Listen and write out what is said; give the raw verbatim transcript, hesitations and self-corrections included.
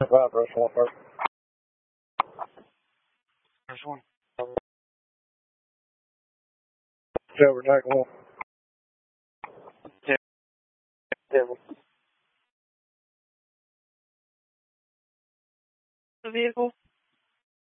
Five, rush one first. Rush one. Cover, take one. Devil. The vehicle.